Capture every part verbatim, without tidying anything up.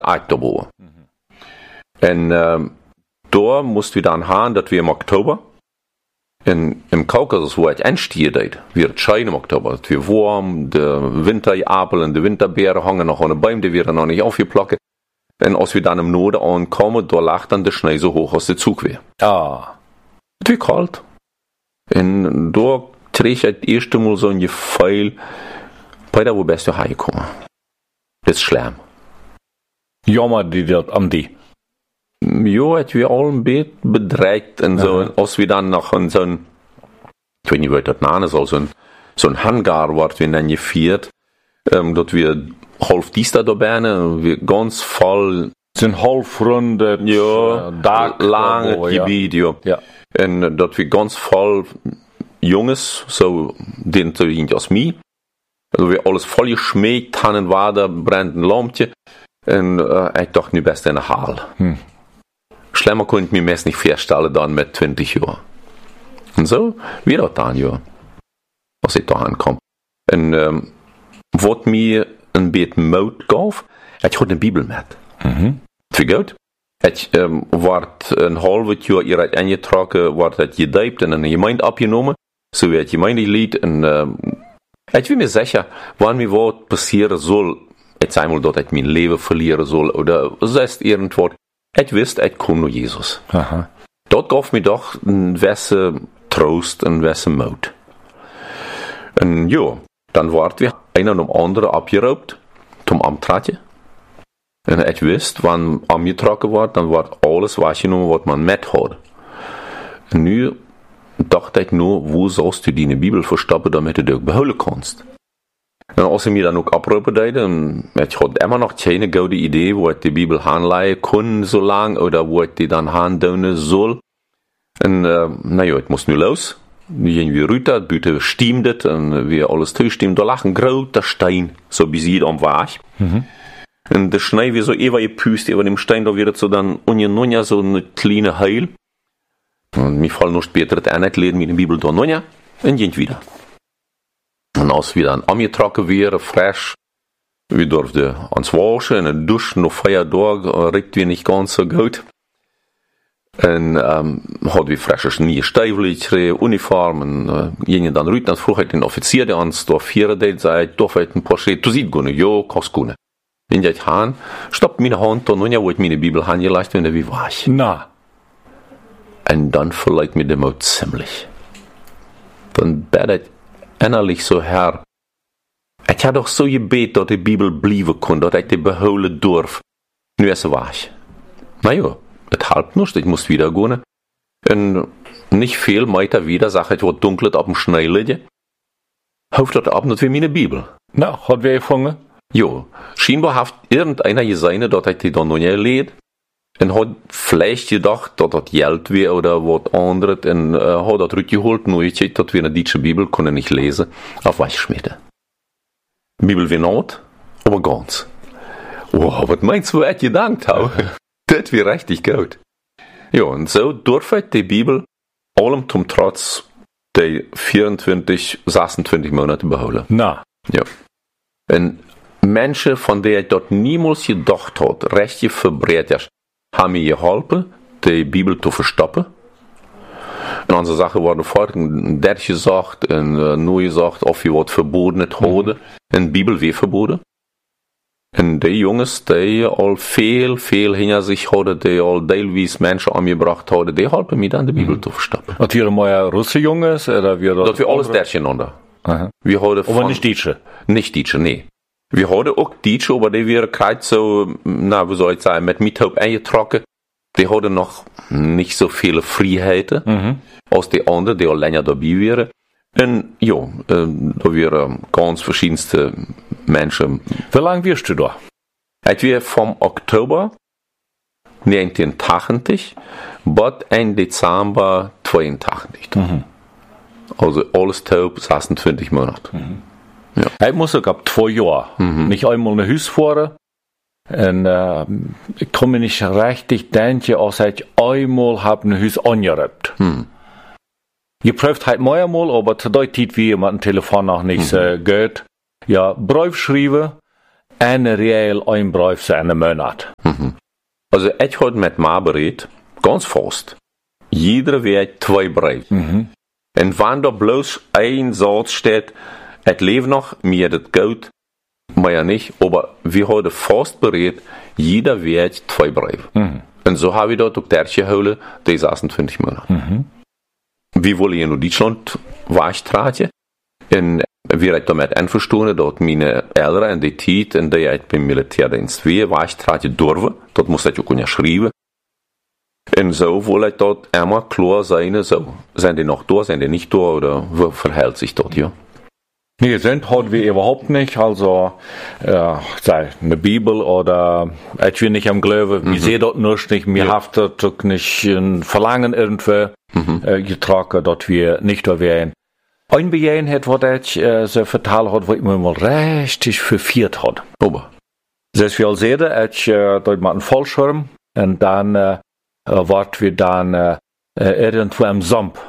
Eiktobo. Mhm. En ähm, da mussten wir dann haben, dass wir im Oktober in, im Kaukasus, wo ich einstehe, wird es schön im Oktober. Es wird warm, die Winterapfel und die Winterbeeren hängen noch an den Bäumen, die werden noch nicht aufgeplockt. Und als wir dann im Norden ankommen, da lag dann der Schnee so hoch, als der Zug wäre. Ah. Es wird kalt. Und da kriege ich das erste Mal so ein Gefühl, bei der, wo bist du heimgekommen? Das ist schlimm. Jammer die dort am die. Ja, es wird all ein bisschen bedreigt und so. Und als wir dann noch in so ein, ich weiß nicht, wie das nennen soll, so ein, so ein Hangar wird, wir dann geführt, ähm, dort wir halb Dienstag da benen, wir ganz voll. So ein halbrunde, ja, Tag, lange oh, Gebiet, ja. ja. Und dort wir ganz voll Junges, so, den so irgendwie aus mir. Also wir alles voll geschmäht, Tannen war da, brennenden Lampje. Und äh, ich dachte, nu best in der Halle. Hm. Schlimmer konnte ich mir meist nicht vorstellen, dann mit zwanzig Jahren. Und so, wie das dann, ja. Als ich da ankomme. Und ähm, was mir ein bisschen Mut gab, ich hatte eine Bibel mit. Mhm. Wie gut? Ich ähm, ward ein halbes Jahr hier eingetragen, ward das gedeibt und in eine Gemeinde abgenommen. So wie das Gemeindelied. Und ähm, ich bin mir sicher, wann mir was passieren soll, jetzt einmal dort ich mein Leben verlieren soll oder sonst irgendwas. Ich wusste, ich komme nur Jesus. Aha. Dort gab mir doch ein gewisse Trost, ein gewisse Mut. Und ja, dann ward wir einer und andere abgeraubt, zum Amtratje. Und ich wusste, wann angetragen war, dann war alles wahrgenommen, was man mit hat. Und nu dachte ich nur, wo sollst du deine Bibel verstoppen, damit du die auch beholen kannst. Und als ich mir dann auch abrufen deed, und ich hatte immer noch keine gute Idee, wo ich die Bibel hanleihen kann, so lang, oder wo ich die dann handoen soll. Und, äh, naja, ich muss nur los. Nu gingen wir runter, het buiten stiemt het, en weer alles toestemd. Da lag een grote Stein, so wie sie am Weg. Mhm. Und der Schnee wie so ewig gepust, über dem Stein, da wird so dann unja so eine kleine Heil. Und mir fallen noch später das eine lesen mit der Bibel da nunja, und ging wieder. Und als wir dann angetrokken wären, frisch, wir durften uns waschen, und duschen noch vier Tage, riecht wir nicht ganz so gut. Und ähm, hadden wir frische nieuwe Stiefel, Uniform, und äh, gingen dann runter, und vroeg ik den Offizier, der uns da vieren deed, zei, doch weet een paar Schritte, du siehst gut, ja, kannst gut. Wenn ich han, stoppt meine Hand da, und ja, wo ich meine Bibel hangelegt, wenn wie war ich. Na. Und dann verleiht mir der Mut ziemlich. Dann bet ich innerlich so her, ich had doch so gebet, dass die Bibel bleiben kann, dass ich die beholen darf. Nu ist es war ich. Na ja, es halb nicht, ich muss wieder gehen. Und nicht viel weiter wieder, sag ich, was dunkelt auf dem Schnee liegen. Hofft das ab nicht wie meine Bibel. Na, hat wer gefangen? Jo, scheinbar hat irgendeiner gesehen, dass ich die dann noch nicht lädt. Und hat vielleicht gedacht, dass das Geld wäre oder was anderes. Und äh, hat das rückgeholt, nur ich gesagt, dass wir eine deutsche Bibel können nicht lesen, auf Weichschmiede. Die Bibel wie not, aber ganz. Oh, was meinst du, was ich gedacht habe? Das wäre richtig gut. Ja, und so durfte ich die Bibel allem zum Trotz die vierundzwanzig, sechsundzwanzig Monate beholen. Na. Ja. Und Menschen, von denen ich dort niemals gedacht habe, rechte Verbrecher, haben mir geholfen, die Bibel zu verstoppen. Und unsere Sachen wurden folgend, der gesagt, und uh, nur gesagt, ob wir was verboten hadden. Und die Bibel war verboten. Und die Jungs, die all viel, viel hinter sich hadden, die all teilweise Menschen angebracht hadden, die helfen mir dann, die Bibel mhm. zu verstoppen. Und wir mal Russe Jungs, oder wir das? Das wir alles durcheinander. Wir hadden aber nicht Deutsche? Nicht Deutsche, nee. Wir hadden auch Deutsche, aber die wären gerade so, na, wie soll ich sagen, mit Mithaupt eingetrokken. Die hadden noch nicht so viele Freiheiten, mhm. als die anderen, die al länger dabei wären. Und ja, äh, da wären ganz verschiedenste Menschen. Wie lange wirst du da? Ich war vom Oktober neunzehnhundertachtzig bis in Dezember zweiundachtzig. Mhm. Also alles taub, sechsundzwanzig Monate. Mhm. Ja. Ich muss sogar zwei Jahre. Mhm. Nicht einmal eine Haus fahren. Und äh, ich kann mir nicht richtig denken, als ich einmal hab ein Haus angerübt. Mhm. Geprüft halt mal einmal, aber zu der Zeit wie jemand ein Telefon noch nicht mhm. äh, geht. Ja, Brief schreiben, eine real ein Brief für einen Monat. Also, ich had met ma bereid, ganz vast, jeder week twee brieven. Mhm. En wanneer er bloos één Satz steht, het leeft nog, mir das Geld, maar ja nicht, aber wir hadden vast bereid, jeder week twee brieven. Mhm. En zo hebben we dat ook dertje gehouden, die zesentwintig Monate. Mhm. Wir wollen hier in Duitsland wachtratje. En wir hebben damit einverstanden, dat mijn Eltern in die tijd, en die uit beim Militärdienst weer wachtratje durven. Dat moest ik ook kunnen schrijven. En zo wil ik dat immer klar zijn, zo. Zijn die noch da, zijn die nicht da, oder wie verhält sich das, ja? Nee, sind haben wir überhaupt nicht, also, äh, sei eine Bibel oder, ich will nicht am Glauben, mhm. wir sehen dort nicht, nicht, wir ja. haben dort nicht ein Verlangen irgendwie, mhm. äh, getragen, dass wir nicht da wären. Ein Bejen hat, was ich, äh, so vertalt hat, wo ich mir mal richtig verfiert hat. Aber. Das wir sehen, ich, äh, dort mal einen Fallschirm, und dann, äh, wart wir dann, äh, irgendwo am Sump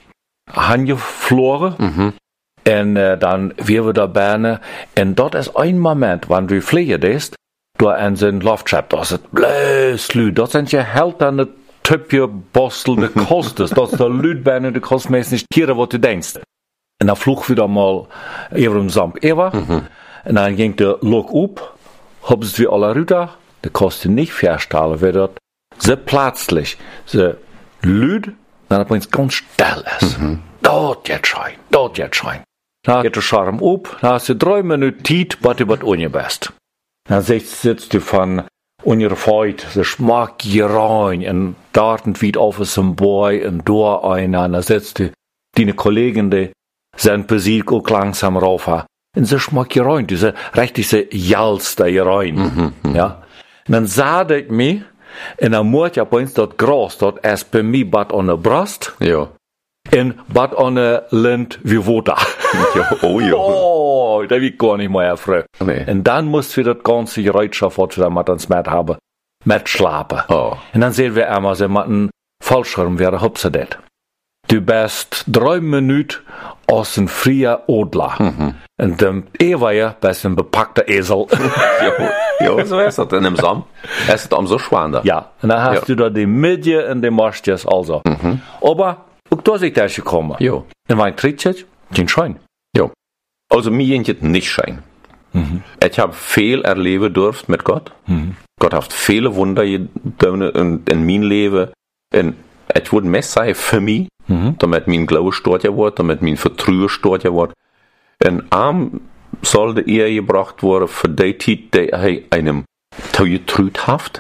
hangeflogen, mhm. En uh, dan weer we daar bijna. En dat is een moment, wanneer we vliegen is, door in zijn loftschap, dat is het bluislu. Dat zijn je held aan het tupje bostel de kostes. Dat is de luid bijna de kostmeest keren wat je denkt. En dan vloog we dan mal even om zamp even. Mm-hmm. En dan ging de lok op. Hebben ze alle ruta. De kosten niet verstellen, wie dat ze plötzlich, ze luid, dan opeens ganz stil is. Mm-hmm. Dat jetzt schijn, dat jetzt schijn. Dan gaat de Charme op, dan hast je drie minuten tijd, wat je wat ongebest. Dan sitzt je van ongeveid, ze smaakt je rein, en dartend wie auf een boy, en door een, en dan sitzt je, die Kollegen, die zijn Musik ook langzaam rauf, en ze smaakt je rein, diese richtige jalste je rein, mm-hmm. ja. En dan zag ik me, en dan moet je opeens dat gras, dat is bij mij bad aan de brust, ja. En bad aan de lint wie water. Ja, oh ja. Oh, dat wie gar nicht mehr erfreut. Nee. En dan moesten we dat ganze Gereitschaft, wat we da met ons met hebben, met slapen. Oh. En dan zien we immer, ze met een Fallschirm wäre hupse dat. Du bist drei Minuten als een vrije Adler. Mm-hmm. En dan eeuwige best een bepackte Esel. ja, ja, so ist das in dem Sam. Es ist am so schwander. Ja, en dan hast ja. du da die Midje en die Mastjes also. Mm-hmm. Aber ook daar is ik thuis gekomen. Ja. En mijn trittje, geen schijn. Ja. Also mir ging es nicht schein. Mhm. Ich habe viel erleben dürfen mit Gott. Mhm. Gott hat viele Wunder getan in, in mein Leben. Und ich würde mehr sagen für mich, mhm. damit mein Glaube stark wird, damit mein Vertrauen stark wird. Und arm sollte er gebracht werden für die Zeit, die er einem zugetraut hat.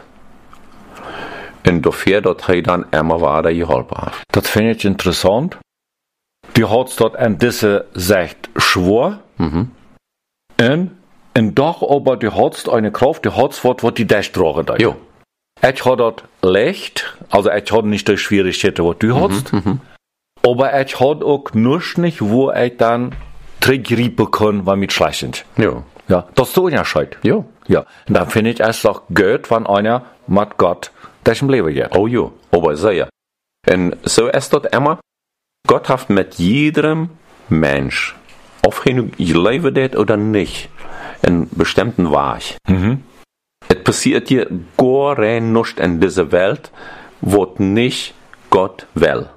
Und dafür, dass er dann immer weiter geholfen hat. Das finde ich interessant. Die hat dort an diese Sicht schwor. Mhm. Und, und doch aber die hat eine Kraft, die hat was, was die das tragen. Ja. Ich habe dort leicht, also ich habe nicht die Schwierigkeiten, was du mhm, hast. Mhm. Aber ich habe auch nicht, wo ich dann zurückgreifen kann, weil mit schlecht sind. Ja. Ja, das ist der Unterschied. Ja. Ja. Und dann finde ich es auch gut, wenn einer mit Gott das im Leben geht. Oh ja, aber sehr. Und so ist das immer. Gott hat mit jedem Mensch, ob er gelebt hat oder nicht, einen bestimmten Weg. Mhm. Es passiert hier gar nichts in dieser Welt, was nicht Gott will.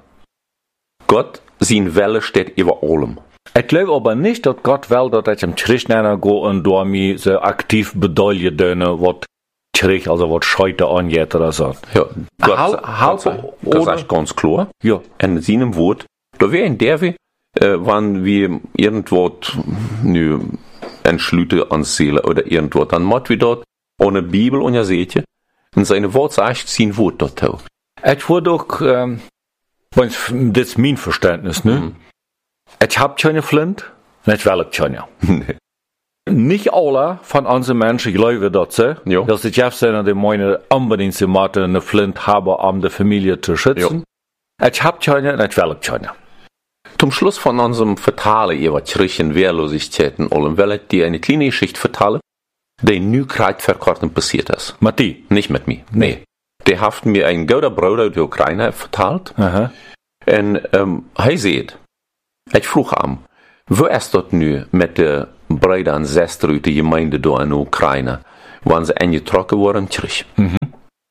Gott, sein Wille steht über allem. Ich glaube aber nicht, dass Gott will, dass ich im Kirchner gehe und da mir so aktiv bedeuten dürfen, was Kirch, also was Scheute angeht oder so. Ja, Gott, Hal, Gott, Gott, das ist ganz klar. Ja. In seinem Wort. Da wäre in der Weg, äh, wenn wir irgendwas nö, entschlüte anzählen oder irgendwas, dann macht wir dort ohne Bibel und ja seht ihr, und seine Wort sagt, sein Wort dort auch. Ich wurde auch, ähm, das ist mein Verständnis, ne? Mhm. Ich hab keine Flint, und ich will keine. Nee. Nicht alle von unseren Menschen glauben dazu, ja. dass die Chefs sind, die meine unbedingt sie machen, eine Flint haben, um die Familie zu schützen. Ja. Ich hab keine, und ich will keine. Zum Schluss von unserem Vertalen über Kirchen Wehrlosigkeiten allem will ich dir eine kleine Geschichte vertellen, die nu gerade vor kurzem passiert ist. Mit dir? Nicht mit mir. Nee. Die hat mir ein guter Bruder aus der Ukraine vertalt. Aha. Und ähm, er sagt, ich frug ihn, wo ist das nu mit den Brüdern und Schwestern aus der Gemeinde da in der Ukraine, wann sie eingetrokken worden zurück? Mhm.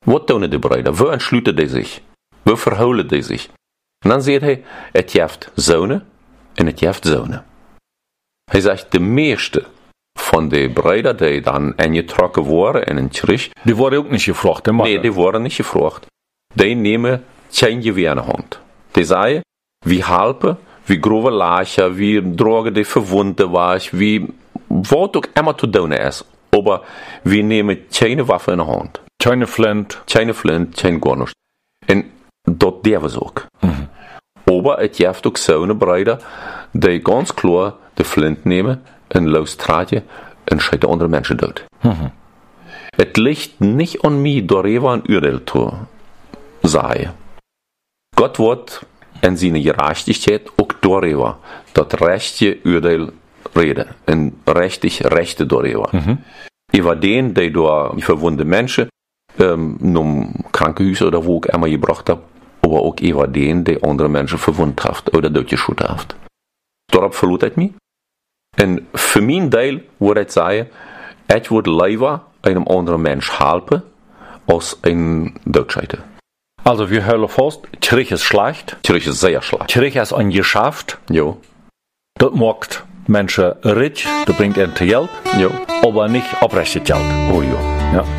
Wat doen die Brüder? Wo entschließen die sich? Wo verholen die sich? Und dann sagt er, es gibt Söhne und es gibt Söhne. Er sagt, die meeste von den Brüdern, die dann eingetrokken waren in den Kirch, Die waren auch nicht gefragt, die nee, die waren nicht gefragt. Die nehmen kein Gewehr in die Hand. Die sagen, wir helfen, wie grove Lacher, wie drogen die Verwundete was, wie was auch immer zu tun ist. Aber wir nehmen keine Waffe in die Hand. Keine Flint. Keine Flint, kein gar nichts. Und das dürfen sie auch. Mhm. Aber es gibt auch so eine Brüder, die ganz klar die Flint nehmen und lostraten und schreiten andere Menschen dort. Mhm. Es liegt nicht an mir, darüber ein Urteil zu sagen. Gott wird in seiner Gerechtigkeit auch darüber das rechte Urteil reden. Und richtig Rechte darüber. Mhm. Über den, die da verwundete Menschen ähm, in Krankenhäuser oder wo auch immer gebracht haben, aber auch über den, die andere Menschen verwundet hat oder durchgeschossen hat. Darauf verlot ich mich. Und für meinen Teil würde ich sagen, ich würde lieber einem anderen Menschen helfen, als ein Durchscheiter. Also wir hören fast, Kirche ist schlecht. Kirche ist sehr schlecht. Kirche ist ein Geschäft. Ja. Das macht Menschen rich, das bringt ihnen Geld, ja. aber nicht oprechtes Geld. Oh ja. Ja.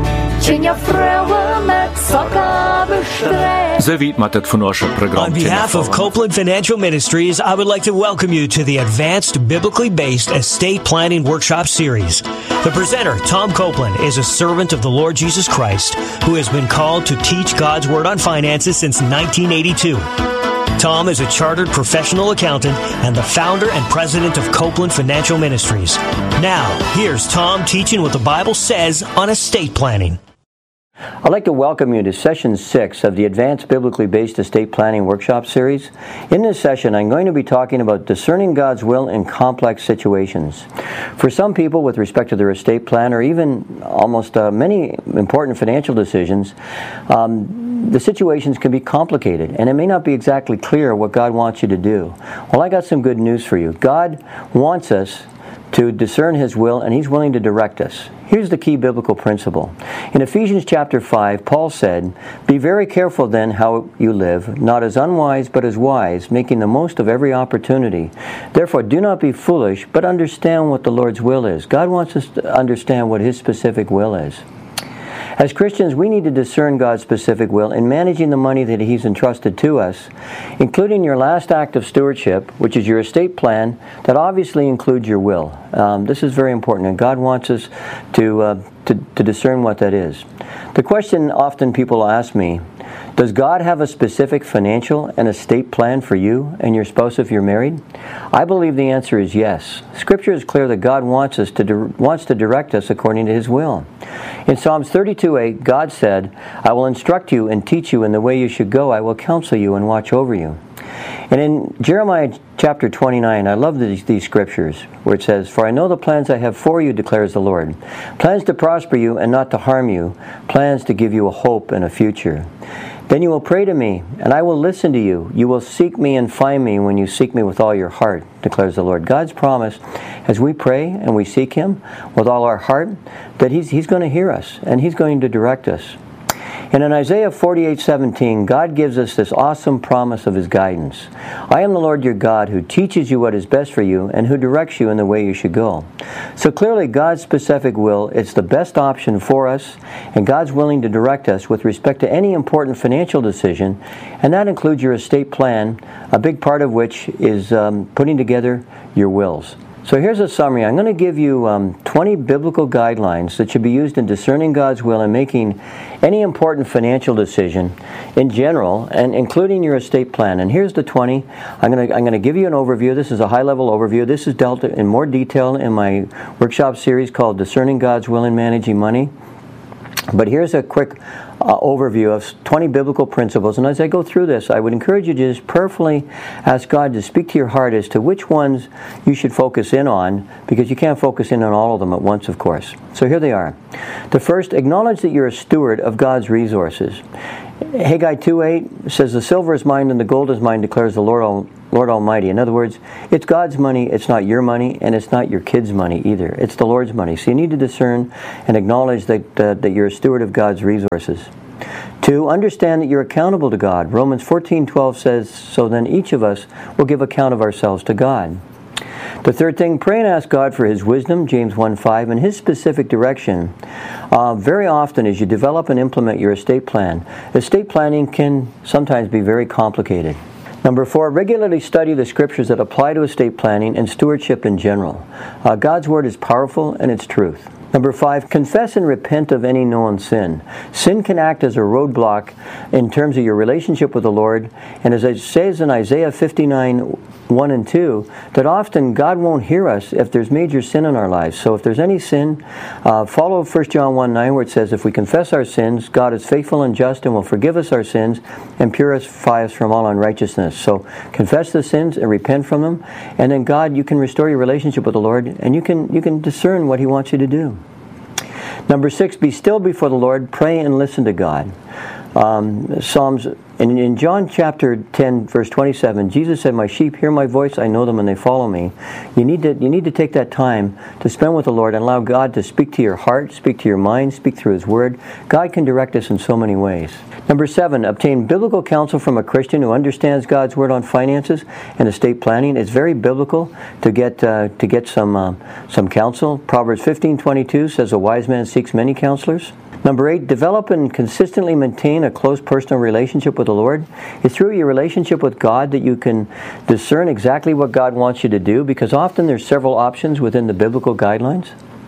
So weit mit das von unserem Programm. On behalf of Copeland Financial Ministries, I would like to welcome you to the Advanced Biblically Based Estate Planning Workshop Series. The presenter, Tom Copeland, is a servant of the Lord Jesus Christ who has been called to teach God's Word on finances since nineteen eighty-two. Tom is a chartered professional accountant and the founder and president of Copeland Financial Ministries. Now, here's Tom teaching what the Bible says on estate planning. I'd like to welcome you to Session six of the Advanced Biblically Based Estate Planning Workshop Series. In this session, I'm going to be talking about discerning God's will in complex situations. For some people, with respect to their estate plan, or even almost uh, many important financial decisions, um, the situations can be complicated, and it may not be exactly clear what God wants you to do. Well, I got some good news for you. God wants us to discern His will, and He's willing to direct us. Here's the key biblical principle. In Ephesians chapter five, Paul said, "Be very careful then how you live, not as unwise but as wise, making the most of every opportunity. Therefore do not be foolish, but understand what the Lord's will is." God wants us to understand what His specific will is. As Christians, we need to discern God's specific will in managing the money that He's entrusted to us, including your last act of stewardship, which is your estate plan, that obviously includes your will. Um, this is very important, and God wants us to, uh, to, to discern what that is. The question often people ask me, does God have a specific financial and estate plan for you and your spouse if you're married? I believe the answer is yes. Scripture is clear that God wants us to di- wants to direct us according to His will. In Psalms thirty-two eight, God said, "I will instruct you and teach you in the way you should go. I will counsel you and watch over you." And in Jeremiah chapter twenty-nine, I love these, these scriptures where it says, "For I know the plans I have for you, declares the Lord. Plans to prosper you and not to harm you. Plans to give you a hope and a future. Then you will pray to me, and I will listen to you. You will seek me and find me when you seek me with all your heart, declares the Lord." God's promise, as we pray and we seek Him with all our heart, that He's, He's going to hear us, and He's going to direct us. And in Isaiah forty-eight seventeen, God gives us this awesome promise of His guidance. "I am the Lord your God who teaches you what is best for you and who directs you in the way you should go." So clearly God's specific will, it's the best option for us, and God's willing to direct us with respect to any important financial decision, and that includes your estate plan, a big part of which is um, putting together your wills. So here's a summary. I'm going to give you um, twenty biblical guidelines that should be used in discerning God's will and making any important financial decision in general, and including your estate plan. And here's the twenty. I'm going to I'm going to give you an overview. This is a high-level overview. This is dealt in more detail in my workshop series called Discerning God's Will and Managing Money. But here's a quick uh, overview of twenty biblical principles. And as I go through this, I would encourage you to just prayerfully ask God to speak to your heart as to which ones you should focus in on, because you can't focus in on all of them at once, of course. So here they are. The first, acknowledge that you're a steward of God's resources. Haggai two eight says, "The silver is mine and the gold is mine, declares the Lord Al- Lord Almighty." In other words, it's God's money, it's not your money, and it's not your kids' money either. It's the Lord's money. So you need to discern and acknowledge that, uh, that you're a steward of God's resources. Two, understand that you're accountable to God. Romans fourteen twelve says, so then each of us will give account of ourselves to God. The third thing, pray and ask God for His wisdom, James one five, and His specific direction. Uh, very often as you develop and implement your estate plan, estate planning can sometimes be very complicated. Number four, regularly study the scriptures that apply to estate planning and stewardship in general. Uh, God's Word is powerful and it's truth. Number five, confess and repent of any known sin. Sin can act as a roadblock in terms of your relationship with the Lord. And as it says in Isaiah fifty-nine, one and two, that often God won't hear us if there's major sin in our lives. So if there's any sin, uh, follow First John one nine where it says, if we confess our sins, God is faithful and just and will forgive us our sins and purify us from all unrighteousness. So confess the sins and repent from them. And then God, you can restore your relationship with the Lord and you can, you can discern what He wants you to do. Number six, be still before the Lord, pray and listen to God. Um, Psalms, in, in John chapter ten, verse twenty-seven, Jesus said, my sheep hear my voice, I know them and they follow me. You need to, you need to take that time to spend with the Lord and allow God to speak to your heart, speak to your mind, speak through His Word. God can direct us in so many ways. Number seven, obtain biblical counsel from a Christian who understands God's Word on finances and estate planning. It's very biblical to get uh, to get some uh, some counsel. Proverbs fifteen twenty-two says, a wise man seeks many counselors. Number eight, develop and consistently maintain a close personal relationship with the Lord. It's through your relationship with God that you can discern exactly what God wants you to do, because often there's several options within the biblical guidelines.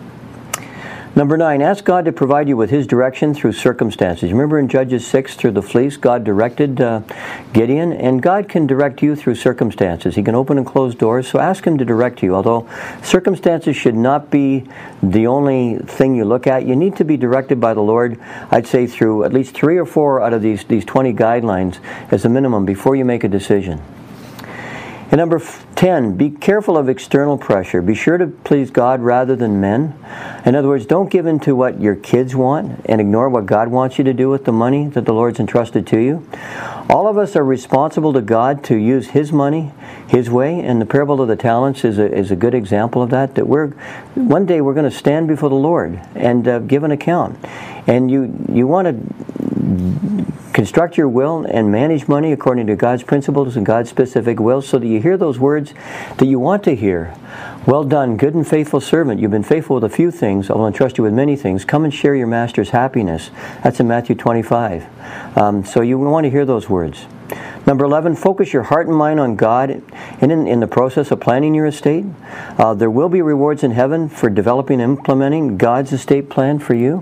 Number nine, ask God to provide you with His direction through circumstances. Remember in Judges six, through the fleece, God directed uh, Gideon, and God can direct you through circumstances. He can open and close doors, so ask Him to direct you. Although circumstances should not be the only thing you look at, you need to be directed by the Lord, I'd say through at least three or four out of these, these twenty guidelines as a minimum before you make a decision. And number ten, be careful of external pressure. Be sure to please God rather than men. In other words, don't give in to what your kids want and ignore what God wants you to do with the money that the Lord's entrusted to you. All of us are responsible to God to use His money His way, and the parable of the talents is a, is a good example of that, that we're one day we're going to stand before the Lord and uh, give an account. And you, you want to construct your will and manage money according to God's principles and God's specific will, so that you hear those words that you want to hear. Well done, good and faithful servant. You've been faithful with a few things. I will entrust you with many things. Come and share your master's happiness. That's in Matthew twenty-five. Um, so you want to hear those words. Number eleven, focus your heart and mind on God, and in, in the process of planning your estate. Uh, there will be rewards in heaven for developing and implementing God's estate plan for you.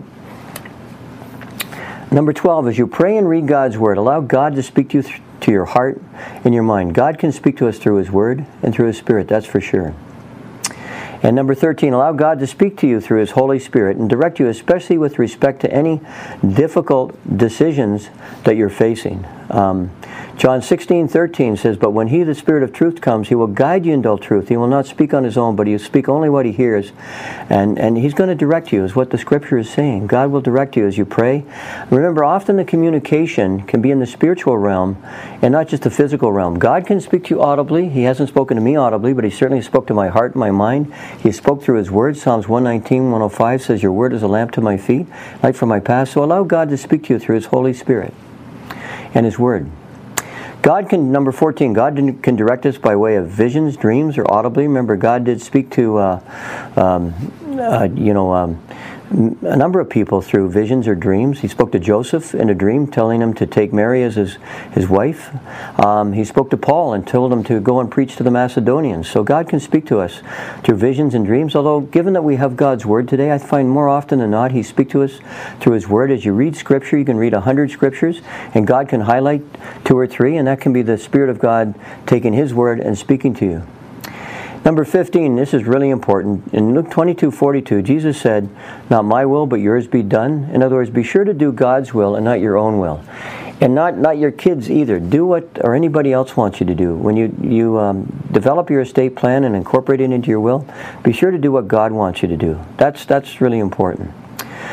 Number twelve, as you pray and read God's Word, allow God to speak to you th- to your heart and your mind. God can speak to us through His Word and through His Spirit, that's for sure. And number thirteen, allow God to speak to you through His Holy Spirit and direct you, especially with respect to any difficult decisions that you're facing. Um, John sixteen thirteen says, but when He, the Spirit of truth, comes, He will guide you into all truth. He will not speak on His own, but He will speak only what He hears. And, and He's going to direct you, is what the Scripture is saying. God will direct you as you pray. Remember, often the communication can be in the spiritual realm and not just the physical realm. God can speak to you audibly. He hasn't spoken to me audibly, but He certainly spoke to my heart and my mind. He spoke through His Word. Psalms one nineteen, one oh five says, your Word is a lamp to my feet, light for my path. So allow God to speak to you through His Holy Spirit and His Word. God can, number fourteen, God can direct us by way of visions, dreams, or audibly. Remember, God did speak to, uh, um, uh, you know, um, a number of people through visions or dreams. He spoke to Joseph in a dream, telling him to take Mary as his, his wife. Um, he spoke to Paul and told him to go and preach to the Macedonians. So God can speak to us through visions and dreams, although given that we have God's Word today, I find more often than not He speaks to us through His Word. As you read Scripture, you can read a hundred Scriptures, and God can highlight two or three, and that can be the Spirit of God taking His Word and speaking to you. Number fifteen, this is really important. In Luke twenty-two forty-two, Jesus said, not my will, but yours be done. In other words, be sure to do God's will and not your own will. And not, not your kids either. Do what or anybody else wants you to do. When you, you um, develop your estate plan and incorporate it into your will, be sure to do what God wants you to do. That's, that's really important.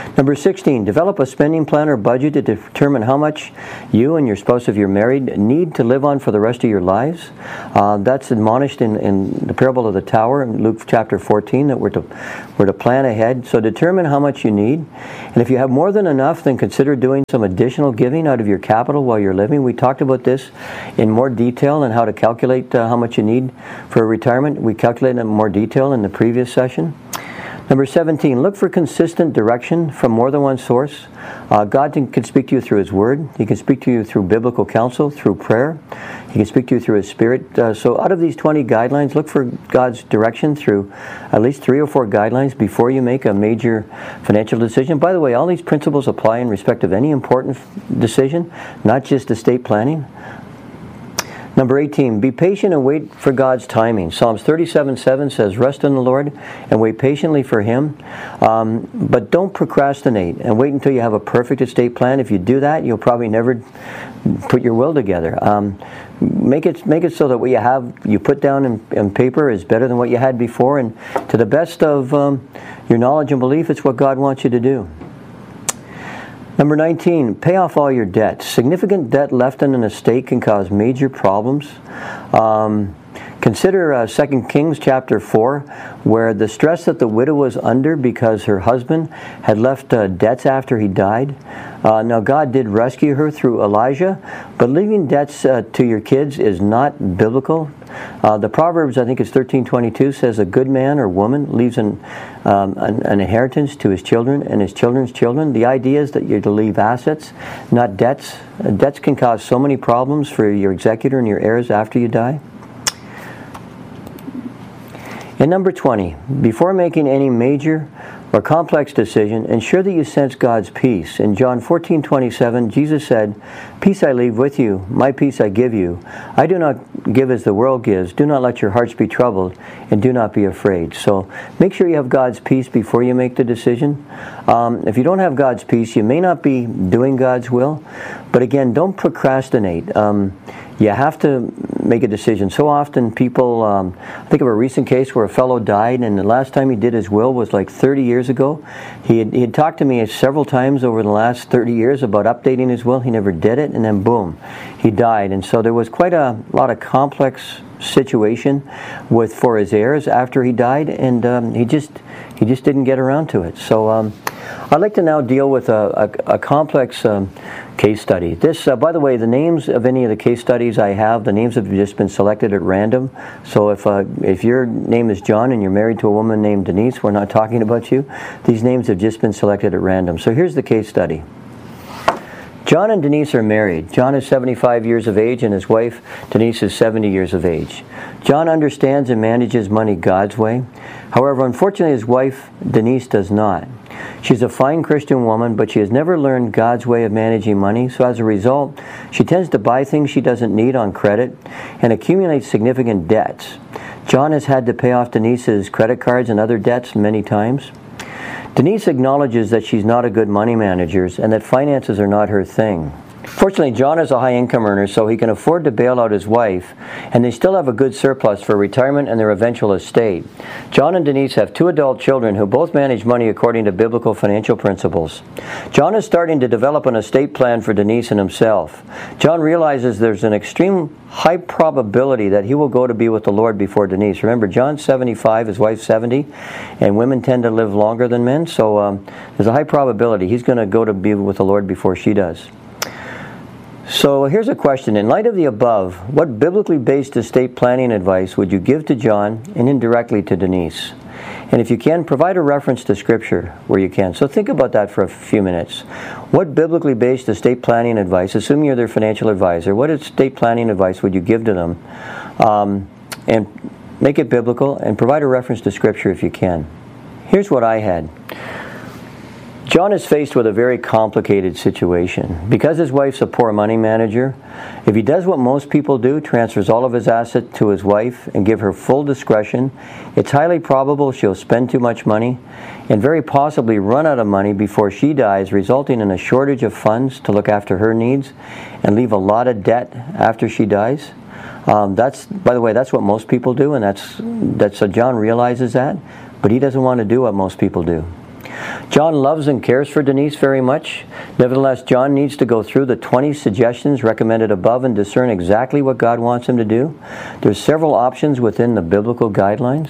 Number sixteen, develop a spending plan or budget to determine how much you and your spouse, if you're married, need to live on for the rest of your lives. Uh, that's admonished in, in the parable of the tower in Luke chapter fourteen, that we're to, we're to plan ahead. So determine how much you need. And if you have more than enough, then consider doing some additional giving out of your capital while you're living. We talked about this in more detail and how to calculate uh, how much you need for retirement. We calculated in more detail in the previous session. Number seventeen, look for consistent direction from more than one source. Uh, God can, can speak to you through His Word. He can speak to you through biblical counsel, through prayer. He can speak to you through His Spirit. Uh, so out of these twenty guidelines, look for God's direction through at least three or four guidelines before you make a major financial decision. By the way, all these principles apply in respect of any important decision, not just estate planning. Number eighteen, be patient and wait for God's timing. Psalms thirty-seven seven says, rest in the Lord and wait patiently for Him. Um, but don't procrastinate and wait until you have a perfect estate plan. If you do that, you'll probably never put your will together. Um, make it make it so that what you have, you put down in, in paper is better than what you had before. And to the best of um, your knowledge and belief, it's what God wants you to do. Number nineteen, pay off all your debts. Significant debt left in an estate can cause major problems. Um, consider uh, Second Kings chapter four, where the stress that the widow was under because her husband had left uh, debts after he died. Uh, now God did rescue her through Elijah, but leaving debts uh, to your kids is not biblical. Uh, the Proverbs, I think it's thirteen twenty-two, says a good man or woman leaves an, um, an, an inheritance to his children and his children's children. The idea is that you're to leave assets, not debts. Uh, debts can cause so many problems for your executor and your heirs after you die. And number twenty, before making any major or complex decision, ensure that you sense God's peace. In John fourteen twenty-seven, Jesus said, peace I leave with you, my peace I give you. I do not give as the world gives. Do not let your hearts be troubled, and do not be afraid. So make sure you have God's peace before you make the decision. Um, if you don't have God's peace, you may not be doing God's will. But again, don't procrastinate. Um, you have to make a decision. So often people, um, I think of a recent case where a fellow died, and the last time he did his will was like thirty years ago. He had, he had talked to me several times over the last thirty years about updating his will. He never did it, and then boom, he died. And so there was quite a lot of complex situation with for his heirs after he died, and um, he just he just didn't get around to it. So um, I'd like to now deal with a, a, a complex um, case study. This, uh, by the way, the names of any of the case studies I have, the names have just been selected at random. So if uh, if your name is John and you're married to a woman named Denise, we're not talking about you. These names have just been selected at random. So here's the case study. John and Denise are married. John is seventy-five years of age and his wife, Denise, is seventy years of age. John understands and manages money God's way. However, unfortunately, his wife, Denise, does not. She's a fine Christian woman, but she has never learned God's way of managing money, so as a result, she tends to buy things she doesn't need on credit and accumulates significant debts. John has had to pay off Denise's credit cards and other debts many times. Denise acknowledges that she's not a good money manager and that finances are not her thing. Fortunately, John is a high income earner, so he can afford to bail out his wife, and they still have a good surplus for retirement and their eventual estate. John and Denise have two adult children who both manage money according to biblical financial principles. John is starting to develop an estate plan for Denise and himself. John realizes there's an extreme high probability that he will go to be with the Lord before Denise. Remember, John's seventy-five, his wife's seventy, and women tend to live longer than men, so um, there's a high probability he's going to go to be with the Lord before she does. So here's a question. In light of the above, what biblically based estate planning advice would you give to John and indirectly to Denise? And if you can, provide a reference to Scripture where you can. So think about that for a few minutes. What biblically based estate planning advice, assuming you're their financial advisor, what estate planning advice would you give to them? Um, and make it biblical and provide a reference to Scripture if you can. Here's what I had. John is faced with a very complicated situation. Because his wife's a poor money manager, if he does what most people do, transfers all of his assets to his wife and give her full discretion, it's highly probable she'll spend too much money and very possibly run out of money before she dies, resulting in a shortage of funds to look after her needs and leave a lot of debt after she dies. Um, that's, by the way, that's what most people do, and that's, that's so John realizes that, but he doesn't want to do what most people do. John loves and cares for Denise very much. Nevertheless, John needs to go through the twenty suggestions recommended above and discern exactly what God wants him to do. There's several options within the biblical guidelines.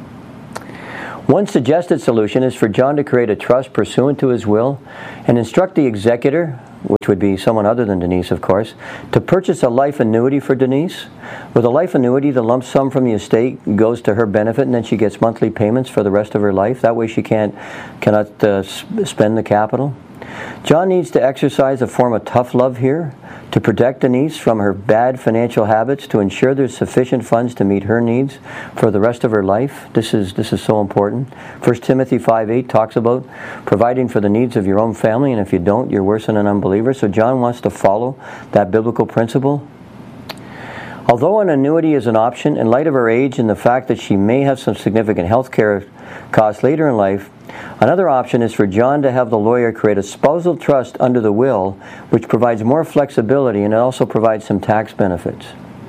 One suggested solution is for John to create a trust pursuant to his will and instruct the executor, which would be someone other than Denise, of course, to purchase a life annuity for Denise. With a life annuity, the lump sum from the estate goes to her benefit, and then she gets monthly payments for the rest of her life. That way she can't, cannot uh, spend the capital. John needs to exercise a form of tough love here to protect Denise from her bad financial habits, to ensure there's sufficient funds to meet her needs for the rest of her life. This is this is so important. First Timothy five eight talks about providing for the needs of your own family, and if you don't, you're worse than an unbeliever. So John wants to follow that biblical principle. Although an annuity is an option, in light of her age and the fact that she may have some significant health care costs later in life, another option is for John to have the lawyer create a spousal trust under the will, which provides more flexibility and it also provides some tax benefits.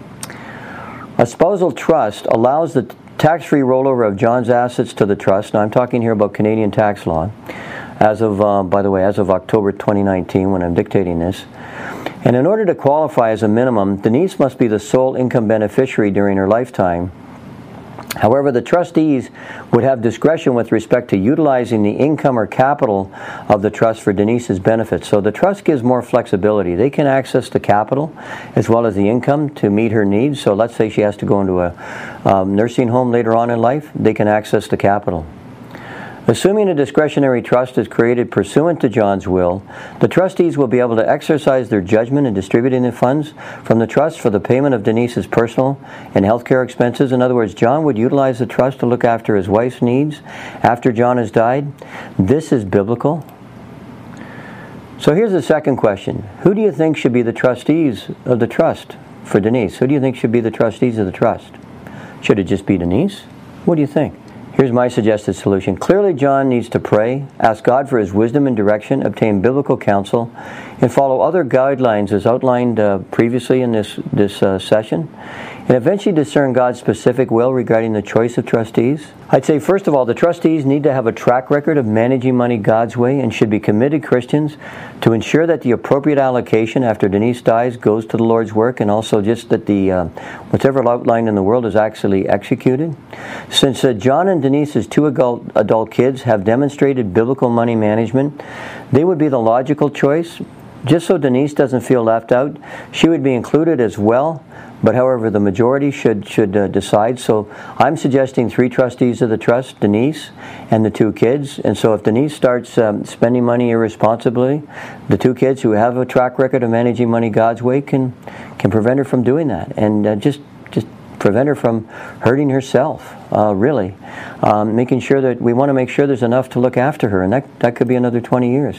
A spousal trust allows the tax-free rollover of John's assets to the trust. Now I'm talking here about Canadian tax law, as of, uh, by the way, as of October twenty nineteen when I'm dictating this. And in order to qualify as a minimum, Denise must be the sole income beneficiary during her lifetime. However, the trustees would have discretion with respect to utilizing the income or capital of the trust for Denise's benefit. So the trust gives more flexibility. They can access the capital as well as the income to meet her needs. So let's say she has to go into a um, nursing home later on in life, they can access the capital. Assuming a discretionary trust is created pursuant to John's will, the trustees will be able to exercise their judgment in distributing the funds from the trust for the payment of Denise's personal and health care expenses. In other words, John would utilize the trust to look after his wife's needs after John has died. This is biblical. So here's the second question. Who do you think should be the trustees of the trust for Denise? Who do you think should be the trustees of the trust? Should it just be Denise? What do you think? Here's my suggested solution. Clearly, John needs to pray, ask God for his wisdom and direction, obtain biblical counsel, and follow other guidelines as outlined uh, previously in this, this uh, session, and eventually discern God's specific will regarding the choice of trustees. I'd say, first of all, the trustees need to have a track record of managing money God's way and should be committed Christians to ensure that the appropriate allocation after Denise dies goes to the Lord's work, and also just that the uh, whatever outlined in the world is actually executed. Since uh, John and Denise's two adult, adult kids have demonstrated biblical money management, they would be the logical choice. Just so Denise doesn't feel left out, she would be included as well. But however, the majority should should uh, decide. So I'm suggesting three trustees of the trust, Denise and the two kids. And so if Denise starts um, spending money irresponsibly, the two kids who have a track record of managing money God's way can can prevent her from doing that, and uh, just just prevent her from hurting herself. Uh, really, um, making sure that we want to make sure there's enough to look after her, and that that could be another twenty years.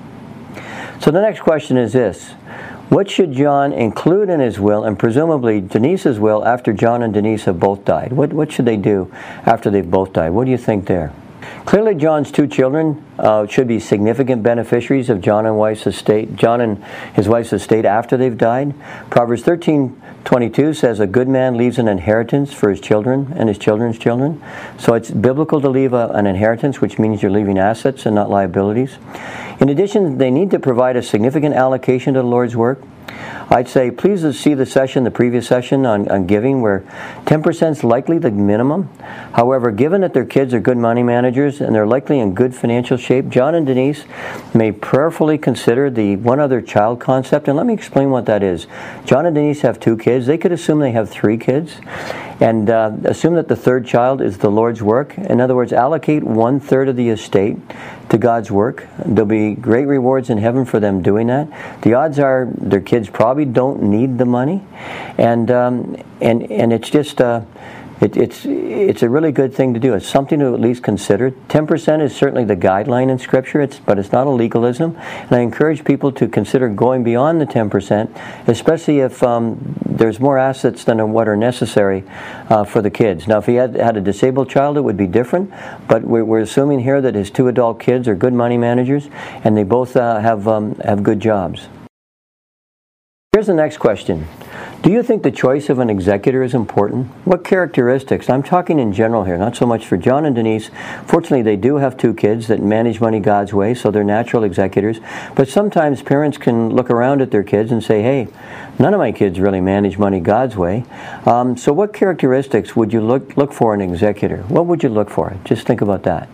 So the next question is this. What should John include in his will, and presumably Denise's will, after John and Denise have both died? What, what should they do after they've both died? What do you think there? Clearly, John's two children uh, should be significant beneficiaries of John and wife's estate, John and his wife's estate after they've died. Proverbs thirteen twenty-two says, "A good man leaves an inheritance for his children and his children's children." So it's biblical to leave a, an inheritance, which means you're leaving assets and not liabilities. In addition, they need to provide a significant allocation to the Lord's work. I'd say please see the session, the previous session on, on giving, where ten percent is likely the minimum. However, given that their kids are good money managers and they're likely in good financial shape, John and Denise may prayerfully consider the one other child concept. And let me explain what that is. John and Denise have two kids. They could assume they have three kids and uh, assume that the third child is the Lord's work. In other words, allocate one third of the estate to God's work. There'll be great rewards in heaven for them doing that. The odds are their kids probably don't need the money, and um, and and it's just uh, it, it's it's a really good thing to do. It's something to at least consider. Ten percent is certainly the guideline in Scripture. It's but it's not a legalism, and I encourage people to consider going beyond the ten percent, especially if um, there's more assets than what are necessary uh, for the kids. Now, if he had had a disabled child, it would be different. But we're, we're assuming here that his two adult kids are good money managers, and they both uh, have um, have good jobs. Here's the next question. Do you think the choice of an executor is important? What characteristics? I'm talking in general here, not so much for John and Denise. Fortunately, they do have two kids that manage money God's way, so they're natural executors. But sometimes parents can look around at their kids and say, hey, none of my kids really manage money God's way. Um, so what characteristics would you look, look for in an executor? What would you look for? Just think about that.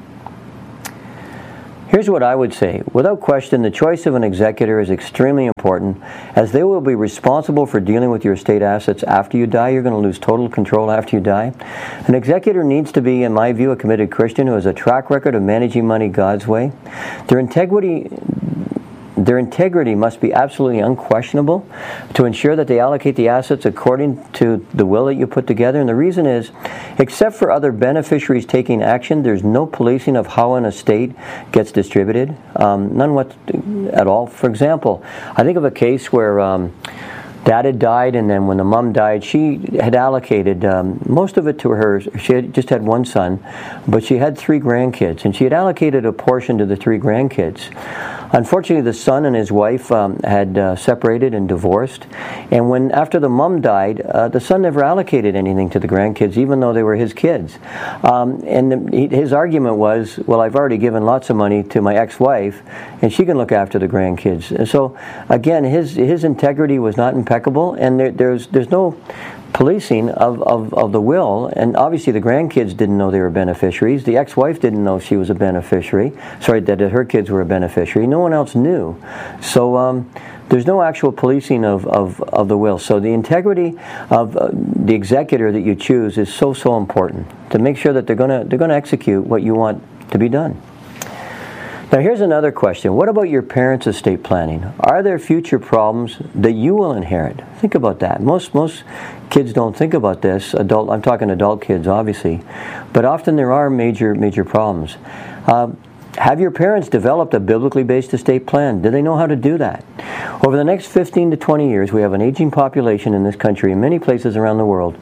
Here's what I would say. Without question, the choice of an executor is extremely important, as they will be responsible for dealing with your estate assets after you die. You're going to lose total control after you die. An executor needs to be, in my view, a committed Christian who has a track record of managing money God's way. Their integrity... Their integrity must be absolutely unquestionable to ensure that they allocate the assets according to the will that you put together. And the reason is, except for other beneficiaries taking action, there's no policing of how an estate gets distributed. Um, none what, at all. For example, I think of a case where um, Dad had died, and then when the mom died, she had allocated um, most of it to her. She had just had one son, but she had three grandkids, and she had allocated a portion to the three grandkids. Unfortunately, the son and his wife um, had uh, separated and divorced, and when after the mom died, uh, the son never allocated anything to the grandkids, even though they were his kids. Um, and the, his argument was, well, I've already given lots of money to my ex-wife, and she can look after the grandkids. And so, again, his his integrity was not impeccable, and there, there's there's no policing of, of, of the will, and obviously the grandkids didn't know they were beneficiaries. The ex-wife didn't know she was a beneficiary. Sorry, that her kids were a beneficiary. No one else knew. So um, there's no actual policing of, of, of the will. So the integrity of uh, the executor that you choose is so, so important to make sure that they're gonna they're gonna execute what you want to be done. Now here's another question. What about your parents' estate planning? Are there future problems that you will inherit? Think about that. Most most kids don't think about this. Adult, I'm talking adult kids, obviously, but often there are major major problems. Uh, have your parents developed a biblically based estate plan? Do they know how to do that? Over the next fifteen to twenty years, we have an aging population in this country and many places around the world.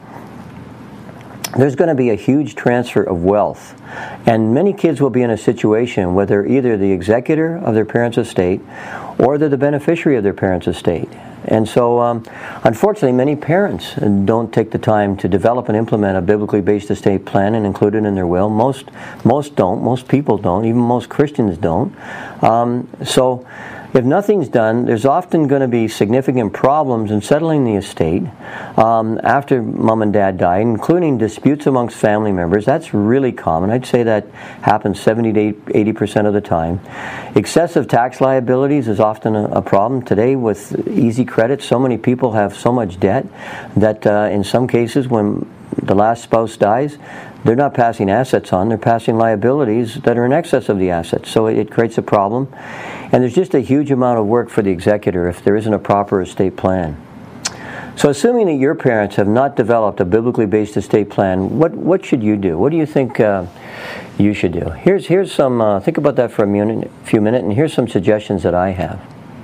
There's going to be a huge transfer of wealth, and many kids will be in a situation where they're either the executor of their parents' estate or they're the beneficiary of their parents' estate. And so, um, unfortunately, many parents don't take the time to develop and implement a biblically based estate plan and include it in their will. Most, most don't. Most people don't. Even most Christians don't. Um, so, if nothing's done, there's often going to be significant problems in settling the estate um, after mom and dad die, including disputes amongst family members. That's really common. I'd say that happens seventy to eighty percent of the time. Excessive tax liabilities is often a, a problem. Today, with easy credit, so many people have so much debt that uh, in some cases, when the last spouse dies, they're not passing assets on, they're passing liabilities that are in excess of the assets. So it creates a problem. And there's just a huge amount of work for the executor if there isn't a proper estate plan. So assuming that your parents have not developed a biblically based estate plan, what, what should you do? What do you think uh, you should do? Here's, here's some, uh, think about that for a minute, few minutes, and here's some suggestions that I have.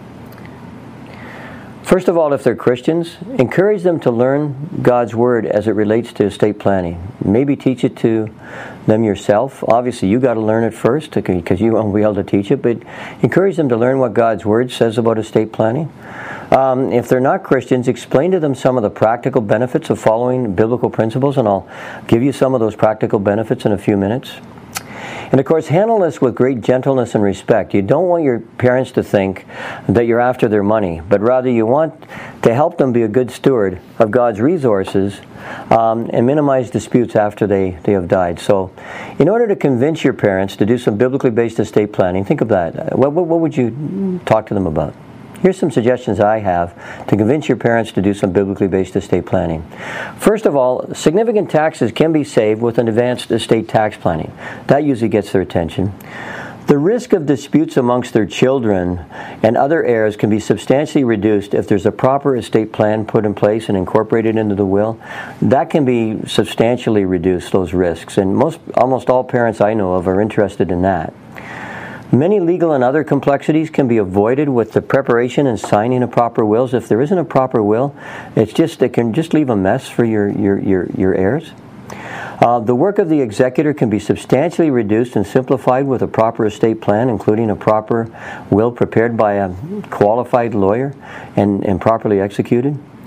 First of all, if they're Christians, encourage them to learn God's Word as it relates to estate planning. Maybe teach it to them yourself. Obviously, you got to learn it first because you won't be able to teach it, but encourage them to learn what God's Word says about estate planning. Um, if they're not Christians, explain to them some of the practical benefits of following biblical principles, and I'll give you some of those practical benefits in a few minutes. And of course, handle this with great gentleness and respect. You don't want your parents to think that you're after their money, but rather you want to help them be a good steward of God's resources um, and minimize disputes after they, they have died. So in order to convince your parents to do some biblically based estate planning, think of that. What, what, what would you talk to them about? Here's some suggestions I have to convince your parents to do some biblically based estate planning. First of all, significant taxes can be saved with an advanced estate tax planning. That usually gets their attention. The risk of disputes amongst their children and other heirs can be substantially reduced if there's a proper estate plan put in place and incorporated into the will. That can be substantially reduced, those risks, and most, almost all parents I know of are interested in that. Many legal and other complexities can be avoided with the preparation and signing of proper wills. If there isn't a proper will, it's just it can just leave a mess for your your your, your heirs. Uh, the work of the executor can be substantially reduced and simplified with a proper estate plan, including a proper will prepared by a qualified lawyer and, and properly executed.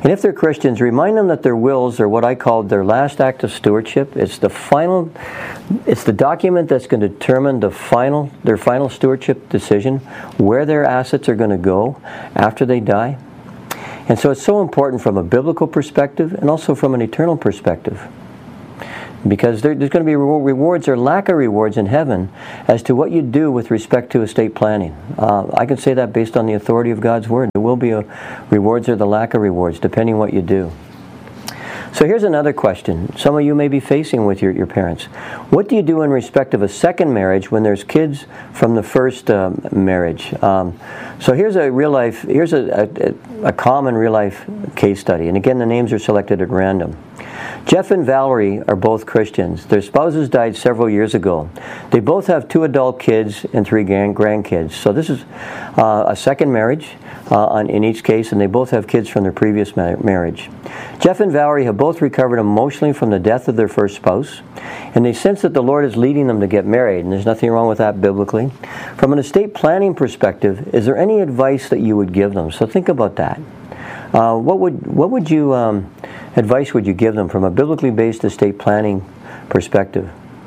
And if they're Christians, remind them that their wills are what I call their last act of stewardship. It's the final, it's the document that's going to determine the final, their final stewardship decision, where their assets are going to go after they die. And so it's so important from a biblical perspective and also from an eternal perspective. Because there, there's going to be rewards or lack of rewards in heaven as to what you do with respect to estate planning. Uh, I can say that based on the authority of God's Word. There will be a rewards or the lack of rewards, depending what you do. So here's another question some of you may be facing with your, your parents. What do you do in respect of a second marriage when there's kids from the first um, marriage? Um, so here's a real life, here's a, a, a common real life case study. And again, the names are selected at random. Jeff and Valerie are both Christians. Their spouses died several years ago. They both have two adult kids and three grandkids. So this is uh, a second marriage uh, on, in each case, and they both have kids from their previous ma- marriage. Jeff and Valerie have both recovered emotionally from the death of their first spouse, and they sense that the Lord is leading them to get married, and there's nothing wrong with that biblically. From an estate planning perspective, is there any advice that you would give them? So think about that. Uh, what would what would you um, advice would you give them from a biblically based estate planning perspective?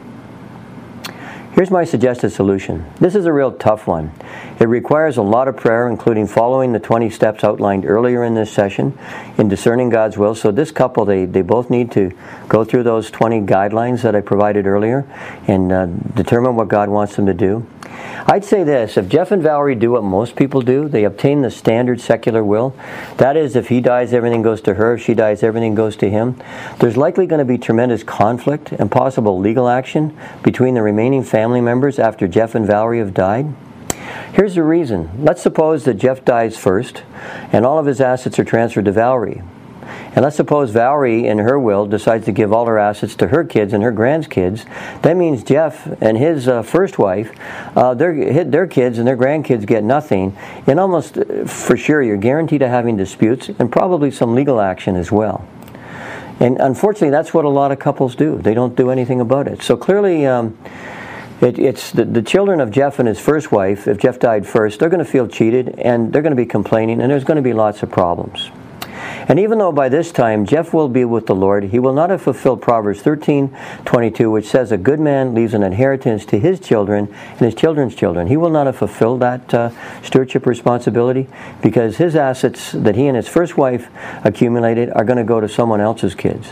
Here's my suggested solution. This is a real tough one. It requires a lot of prayer, including following the twenty steps outlined earlier in this session in discerning God's will. So this couple, they, they both need to go through those twenty guidelines that I provided earlier and uh, determine what God wants them to do. I'd say this, if Jeff and Valerie do what most people do, they obtain the standard secular will. That is, if he dies, everything goes to her. If she dies, everything goes to him. There's likely going to be tremendous conflict and possible legal action between the remaining family members after Jeff and Valerie have died. Here's the reason. Let's suppose that Jeff dies first and all of his assets are transferred to Valerie. And let's suppose Valerie, in her will, decides to give all her assets to her kids and her grandkids. That means Jeff and his uh, first wife, uh, their, their kids and their grandkids get nothing. And almost for sure, you're guaranteed to having disputes and probably some legal action as well. And unfortunately, that's what a lot of couples do. They don't do anything about it. So clearly, um, it, it's the, the children of Jeff and his first wife, if Jeff died first, they're going to feel cheated and they're going to be complaining and there's going to be lots of problems. And even though by this time Jeff will be with the Lord, he will not have fulfilled Proverbs thirteen twenty-two, which says, a good man leaves an inheritance to his children and his children's children. He will not have fulfilled that uh, stewardship responsibility because his assets that he and his first wife accumulated are going to go to someone else's kids.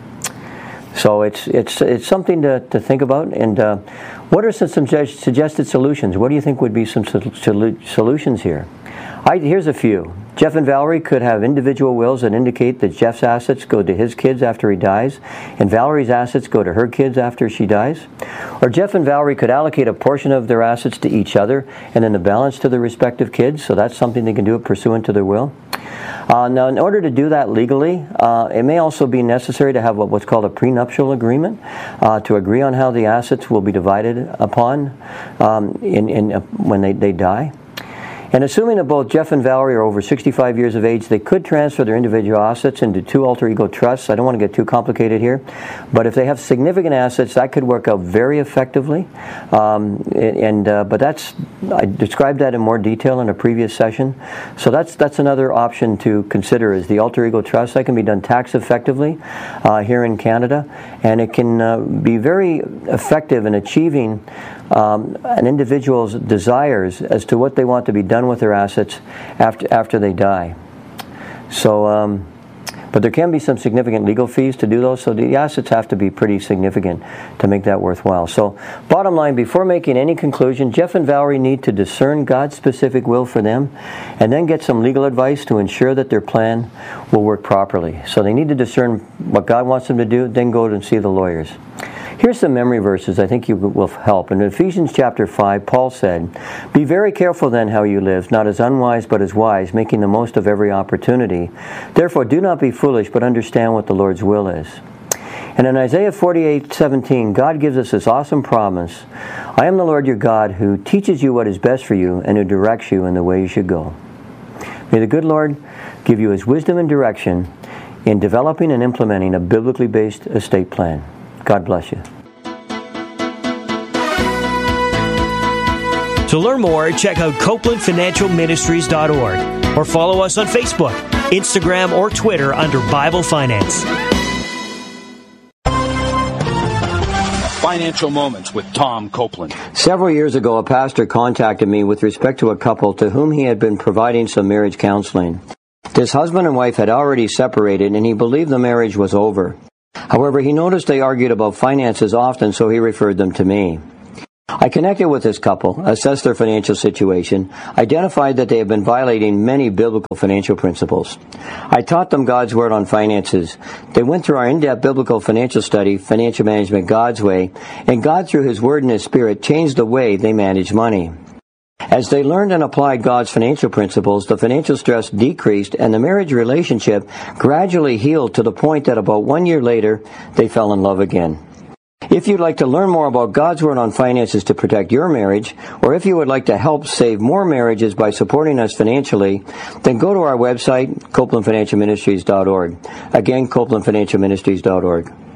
So it's it's it's something to, to think about. And uh, what are some, some suggested solutions? What do you think would be some solutions here? I, here's a few. Jeff and Valerie could have individual wills that indicate that Jeff's assets go to his kids after he dies, and Valerie's assets go to her kids after she dies. Or Jeff and Valerie could allocate a portion of their assets to each other, and then the balance to their respective kids, so that's something they can do pursuant to their will. Uh, now, in order to do that legally, uh, it may also be necessary to have what, what's called a prenuptial agreement uh, to agree on how the assets will be divided upon um, in, in, uh, when they, they die. And assuming that both Jeff and Valerie are over sixty-five years of age, they could transfer their individual assets into two alter ego trusts. I don't want to get too complicated here, but if they have significant assets, that could work out very effectively. Um, and uh, but that's I described that in more detail in a previous session. So that's that's another option to consider is the alter ego trust. That can be done tax effectively uh, here in Canada, and it can uh, be very effective in achieving Um, an individual's desires as to what they want to be done with their assets after after they die. So, um, but there can be some significant legal fees to do those, so the assets have to be pretty significant to make that worthwhile. So, bottom line, before making any conclusion, Jeff and Valerie need to discern God's specific will for them and then get some legal advice to ensure that their plan will work properly. So they need to discern what God wants them to do, then go and see the lawyers. Here's some memory verses I think you will help. In Ephesians chapter five, Paul said, "Be very careful then how you live, not as unwise but as wise, making the most of every opportunity. Therefore do not be foolish, but understand what the Lord's will is." And in Isaiah forty-eight seventeen, God gives us this awesome promise, "I am the Lord your God who teaches you what is best for you and who directs you in the way you should go." May the good Lord give you his wisdom and direction in developing and implementing a biblically based estate plan. God bless you. To learn more, check out Copeland Financial Ministries dot org or follow us on Facebook. Instagram, or Twitter under Bible Finance. Financial Moments with Tom Copeland. Several years ago, a pastor contacted me with respect to a couple to whom he had been providing some marriage counseling. This husband and wife had already separated, and he believed the marriage was over. However, he noticed they argued about finances often, so he referred them to me. I connected with this couple, assessed their financial situation, identified that they had been violating many biblical financial principles. I taught them God's Word on finances. They went through our in-depth biblical financial study, Financial Management God's Way, and God, through His Word and His Spirit, changed the way they manage money. As they learned and applied God's financial principles, the financial stress decreased and the marriage relationship gradually healed to the point that about one year later, they fell in love again. If you'd like to learn more about God's Word on finances to protect your marriage, or if you would like to help save more marriages by supporting us financially, then go to our website, Copeland Financial Ministries dot org. Again, Copeland Financial Ministries dot org.